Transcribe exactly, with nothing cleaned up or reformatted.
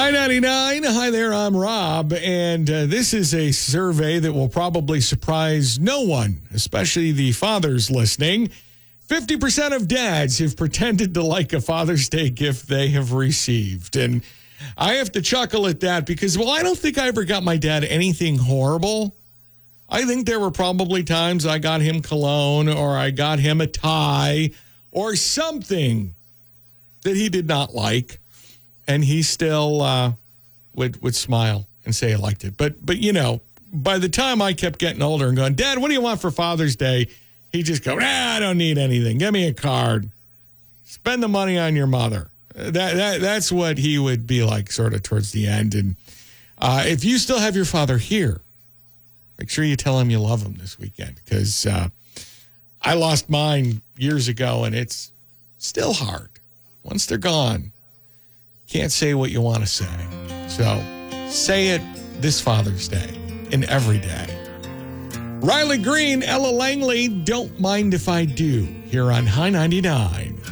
Hi ninety-nine. Hi there, I'm Rob, and uh, this is a survey that will probably surprise no one, especially the fathers listening. fifty percent of dads have pretended to like a Father's Day gift they have received. And I have to chuckle at that because, well, I don't think I ever got my dad anything horrible. I think there were probably times I got him cologne or I got him a tie or something that he did not like. And he still uh, would would smile and say he liked it. But, but you know, by the time I kept getting older and going, Dad, what do you want for Father's Day? He'd just go, nah, I don't need anything. Give me a card. Spend the money on your mother. That, that That's what he would be like sort of towards the end. And uh, if you still have your father here, make sure you tell him you love him this weekend because uh, I lost mine years ago, and it's still hard. Once they're gone, can't say what you want to say. So say it this Father's Day and every day. Riley Green, Ella Langley, Don't Mind If I Do, here on High ninety-nine.